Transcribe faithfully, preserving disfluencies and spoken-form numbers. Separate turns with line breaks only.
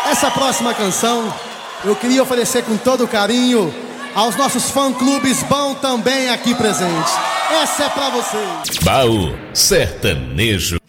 Essa próxima canção eu queria oferecer com todo carinho aos nossos fã-clubes bom também aqui presentes. Essa é pra vocês.
Baú Sertanejo.